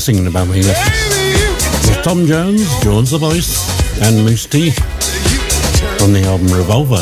singing about me. With Tom Jones, Jones the Voice, and Moose T from the album Revolver.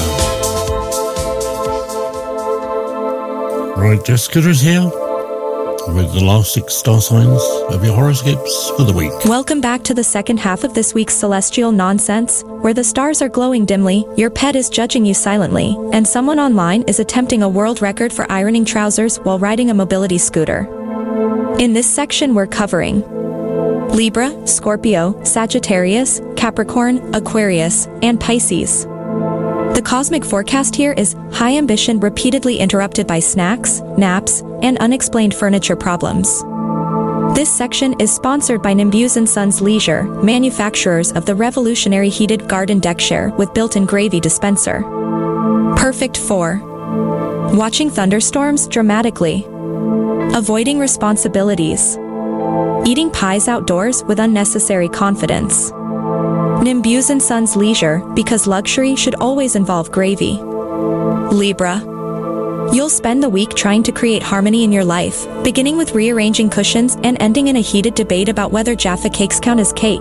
Right, Jessica is here with the last 6 star signs of your horoscopes for the week. Welcome back to the second half of this week's celestial nonsense, where the stars are glowing dimly, your pet is judging you silently, and someone online is attempting a world record for ironing trousers while riding a mobility scooter. In this section, we're covering Libra, Scorpio, Sagittarius, Capricorn, Aquarius, and Pisces. The cosmic forecast here is high ambition repeatedly interrupted by snacks, naps, and unexplained furniture problems. This section is sponsored by Nimbus & Sons Leisure, manufacturers of the revolutionary heated garden deck chair with built-in gravy dispenser. Perfect for watching thunderstorms dramatically, avoiding responsibilities, eating pies outdoors with unnecessary confidence. Nimbus & Sons Leisure, because luxury should always involve gravy. Libra. You'll spend the week trying to create harmony in your life, beginning with rearranging cushions and ending in a heated debate about whether Jaffa cakes count as cake.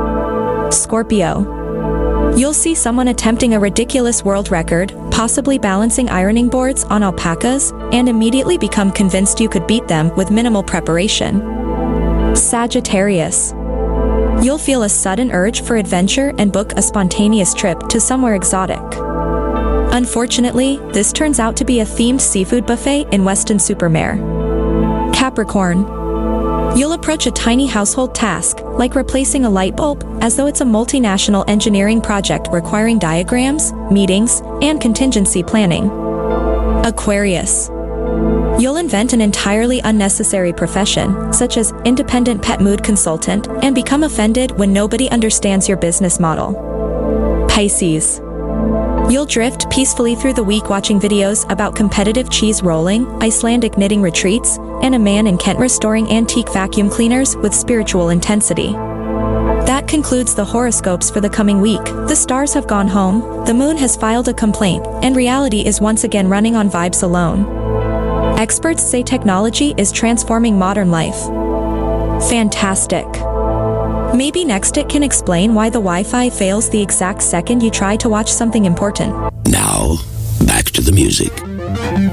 Scorpio. You'll see someone attempting a ridiculous world record, possibly balancing ironing boards on alpacas, and immediately become convinced you could beat them with minimal preparation. Sagittarius. You'll feel a sudden urge for adventure and book a spontaneous trip to somewhere exotic. Unfortunately, this turns out to be a themed seafood buffet in Weston-super-Mare. Capricorn. You'll approach a tiny household task, like replacing a light bulb, as though it's a multinational engineering project requiring diagrams, meetings, and contingency planning. Aquarius. You'll invent an entirely unnecessary profession, such as independent pet mood consultant, and become offended when nobody understands your business model. Pisces. You'll drift peacefully through the week watching videos about competitive cheese rolling, Icelandic knitting retreats, and a man in Kent restoring antique vacuum cleaners with spiritual intensity. That concludes the horoscopes for the coming week. The stars have gone home, the moon has filed a complaint, and reality is once again running on vibes alone. Experts say technology is transforming modern life. Fantastic. Maybe next it can explain why the Wi-Fi fails the exact second you try to watch something important. Now, back to the music.